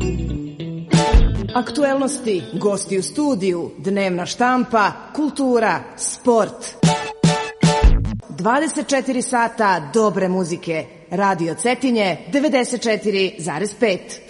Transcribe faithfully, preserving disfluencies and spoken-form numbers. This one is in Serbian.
Aktuelnosti, gosti u studiju, dnevna štampa, kultura, sport. dvadeset četiri sata dobre muzike. Radio Cetinje devedeset četiri zarez pet.